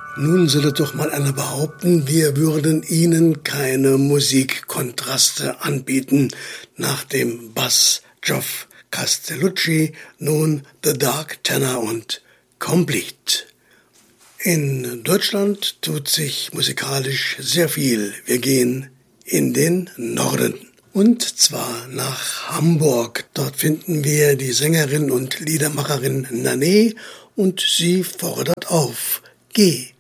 Nun sollte doch mal einer behaupten, wir würden Ihnen keine Musikkontraste anbieten. Nach dem Bass Geoff Castellucci nun The Dark Tenor und Complete. In Deutschland tut sich musikalisch sehr viel. Wir gehen in den Norden. Und zwar nach Hamburg. Dort finden wir die Sängerin und Liedermacherin Nané und sie fordert auf. Geh!